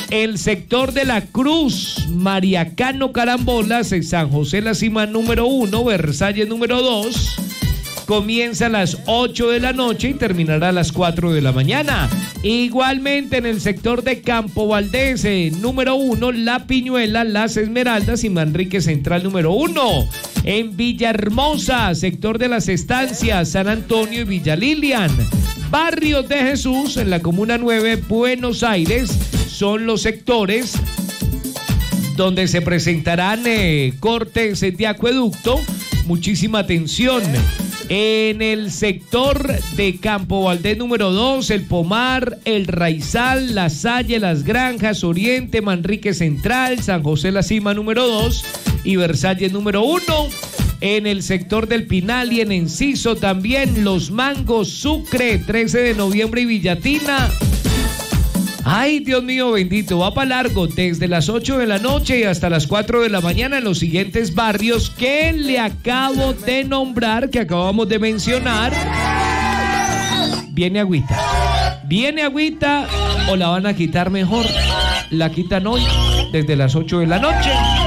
El sector de la Cruz, Mariacano, Carambolas, en San José La Cima número 1, Versalles número 2. Comienza a las 8 de la noche y terminará a las 4 de la mañana. Igualmente en el sector de Campo Valdés, número 1, La Piñuela, Las Esmeraldas y Manrique Central número 1. En Villahermosa, sector de Las Estancias, San Antonio y Villa Lilian. Barrios de Jesús, en la Comuna 9, Buenos Aires, son los sectores donde se presentarán cortes de acueducto. Muchísima atención. En el sector de Campo Valdés número 2, El Pomar, El Raizal, La Salle, Las Granjas, Oriente, Manrique Central, San José La Cima número 2 y Versalles número 1. En el sector del Pinal y en Enciso también Los Mangos, Sucre, 13 de noviembre y Villatina. Ay, Dios mío bendito, va para largo desde las 8 de la noche y hasta las 4 de la mañana en los siguientes barrios que le acabo de nombrar, que acabamos de mencionar. Viene agüita o la van a quitar mejor. La quitan hoy desde las 8 de la noche.